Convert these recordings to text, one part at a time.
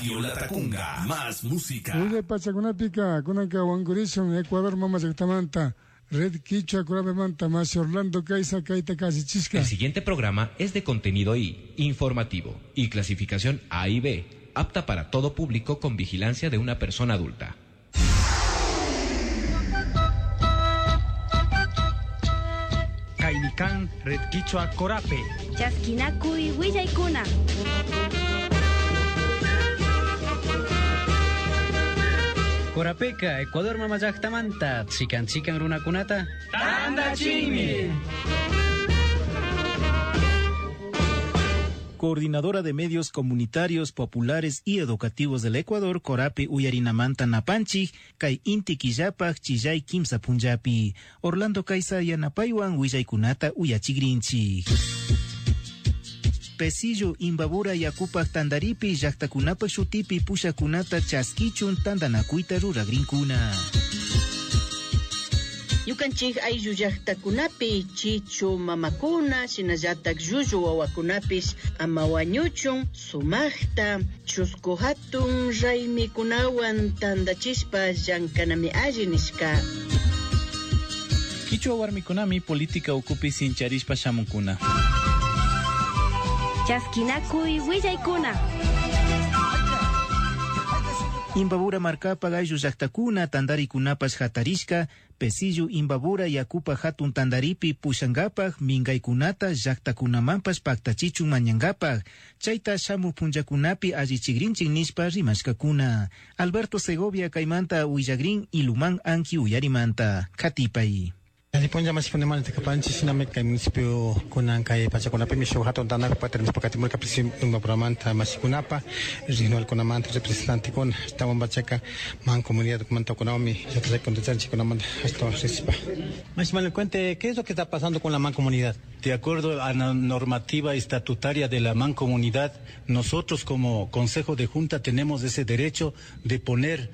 Radio Latacunga, más música. Uy, Pachacunapica, Kunanka, Wangurishan, Ecuador, Mama Zactamanta, Red Quichua, Curabe Manta, más Orlando, Caiza, Caita, Casi Chisca. El siguiente programa es de contenido I, informativo, y clasificación A y B, apta para todo público con vigilancia de una persona adulta. Kainikan, Red Quichua, Corape. Chasquinacuy, Huillaicuna. Corapeca, Ecuador Mamayactamanta, Chican Runacunata. Tanda Chimi. Coordinadora de Medios Comunitarios, Populares y Educativos del Ecuador, Corape Uyarinamanta Napanchi, Kai Inti Quillapaj, Chillay Kimsa Punjapi, Orlando Kaisa Yanapaiwan, Huillaykunata Uyachigrinchi. Pesillo Imbabura Yakupak Tandaripi, Llaqtakunapa Shutipi Pushakunata Chaskichun Tandanakuita Ruragrinkuna. Yukanchik ayllu llaqtakunapi chichu mamakuna shinallatak llullu wawakunapis ama wañuchun sumaqta chusku hatun raymikunawan tandachispa llankanami alli nishka. Kichwa warmikunami política ukupi sincharishpa shamunkuna. Chasquinacuy, Huillaicuna. Imbabura marcapa gayu llaqtakuna tandarikunapas hatarishka, pesillo Imbabura yakupa hatun tandaripi pushangapaj mingaykunata llaqtakunamanpas paktachichun mañangapaj, chayta shamu punjakunapi allichigrinchik nishpa rimashkakuna. Alberto Segovia kaymanta Huillagrin iluman anki uyarimanta, katipay. Aliponja masipunemana tekapanchi siname kay municipio kunan kay Pachacunapi misho hatun tanak patermis pakatimur kaprisi Imbabura masikunapa regional kunamanta representante con estamos bachaca man comunidad manta kunami ya que contestar kunamanta esto reciba. Masimal cuente qué es lo que está pasando con la mancomunidad. De acuerdo a la normativa estatutaria de la mancomunidad, nosotros como Consejo de Junta tenemos ese derecho de poner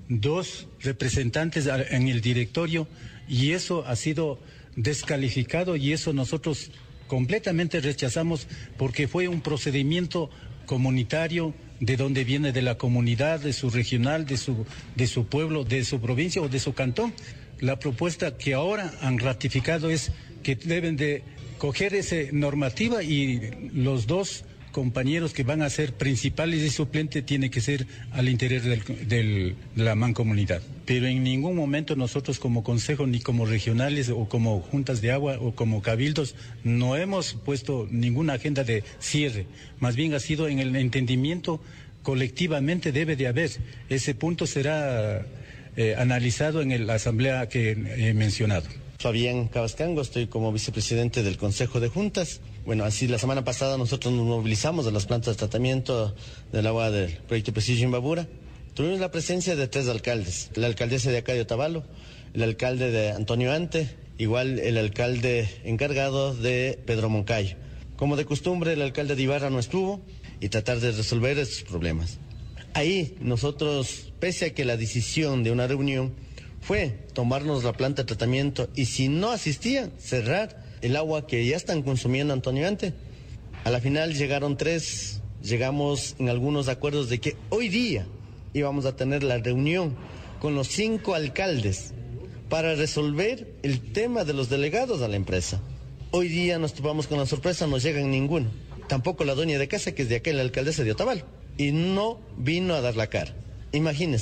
2 representantes en el directorio y eso ha sido descalificado y eso nosotros completamente rechazamos porque fue un procedimiento comunitario de donde viene de la comunidad, de su regional, de su pueblo, de su provincia o de su cantón. La propuesta que ahora han ratificado es que deben de coger esa normativa y los 2 compañeros que van a ser principales y suplentes tiene que ser al interior de la mancomunidad. Pero en ningún momento nosotros como consejo, ni como regionales o como juntas de agua o como cabildos, no hemos puesto ninguna agenda de cierre. Más bien ha sido en el entendimiento colectivamente debe de haber. Ese punto será analizado en la asamblea que he mencionado. Fabián Cabascango, estoy como vicepresidente del Consejo de Juntas. Bueno, así la semana pasada nosotros nos movilizamos de las plantas de tratamiento del agua del proyecto Pesillo Imbabura. Tuvimos la presencia de 3 alcaldes, la alcaldesa de acá de Otavalo, el alcalde de Antonio Ante, igual el alcalde encargado de Pedro Moncayo. Como de costumbre, el alcalde de Ibarra no estuvo y tratar de resolver estos problemas. Ahí nosotros, pese a que la decisión de una reunión fue tomarnos la planta de tratamiento y si no asistían, cerrar el agua que ya están consumiendo Antonio Ante. A la final llegaron 3, llegamos en algunos acuerdos de que hoy día íbamos a tener la reunión con los 5 alcaldes para resolver el tema de los delegados a la empresa. Hoy día nos topamos con la sorpresa, no llegan ninguno. Tampoco la dueña de casa, que es de acá, la alcaldesa de Otavalo, y no vino a dar la cara. Imagínense.